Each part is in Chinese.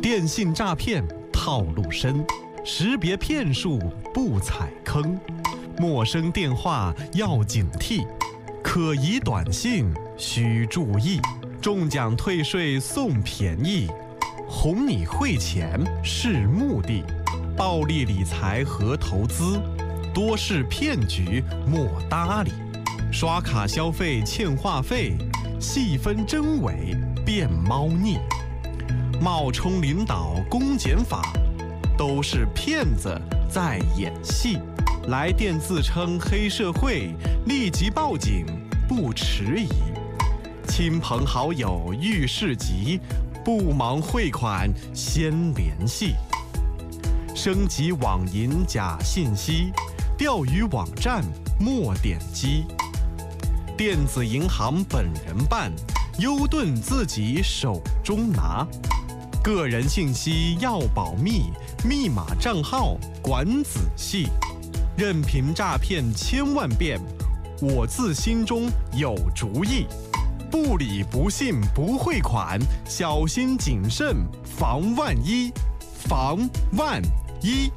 电信诈骗套路深，识别骗术不踩坑。陌生电话要警惕，可疑短信需注意。中奖退税送便宜，哄你汇钱是目的。暴力理财和投资，多是骗局莫搭理。刷卡消费欠话费，细分真伪变猫腻。冒充领导公检法，都是骗子在演戏。来电自称黑社会，立即报警不迟疑。亲朋好友遇事急，不忙汇款先联系。升级网银假信息，钓鱼网站莫点击。电子银行本人办，优盾自己手中拿。个人信息要保密，密码账号管仔细。任凭诈骗千万遍，我自心中有主意。不理不信不汇款，小心谨慎防万一，防万一。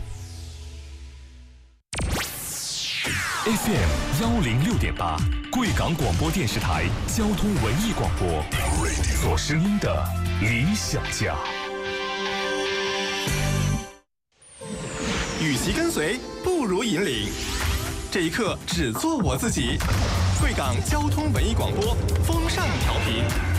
FM106.8，贵港广播电视台交通文艺广播，做声音的理想家。 与其跟随，不如引领。这一刻，只做我自己。贵港交通文艺广播，风尚调频。